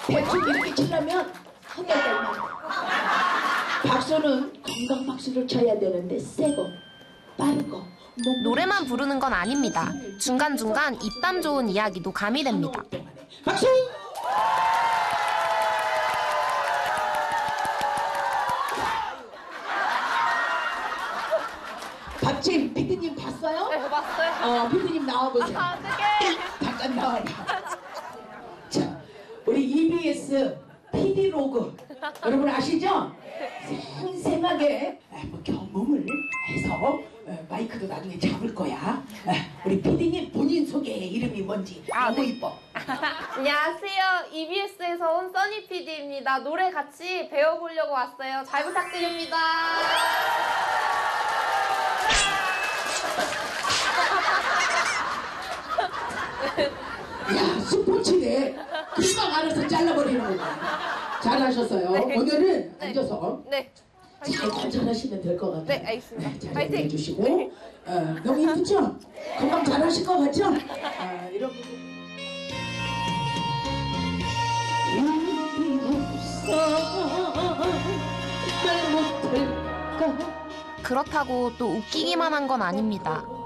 대충 이렇게 치려면 허덜덜만. 박수는 건강 박수를 쳐야 되는데 세고 빠르고. 노래만 부르는 건 아닙니다. 중간중간 입담 좋은 이야기도 가미됩니다. 박수! 박진 PD님 봤어요? 네, 봤어요. PD님 나와보세요. 어떡해. 잠깐 나와봐. 자, 우리 EBS PD 로그 여러분 아시죠? 생생하게 뭐 경험을 해서 마이크도 나중에 잡을 거야. 우리 PD님 본인 소개 이름이 뭔지. 너무 이뻐. 안녕하세요. EBS에서 온 써니 PD입니다. 노래 같이 배워보려고 왔어요. 잘 부탁드립니다. 야, 스포츠네. 금방 알아서 잘라버리는 거야. 잘하셨어요. 네. 오늘은 네. 앉아서 네. 잘 관찰하시면 될 것 같아요. 네, 알겠습니다. 잘 파이팅! 해주시고 너무 이쁘죠? 금방 잘하실 것 같죠? 이런 부분. 그렇다고 또 웃기기만 한 건 아닙니다.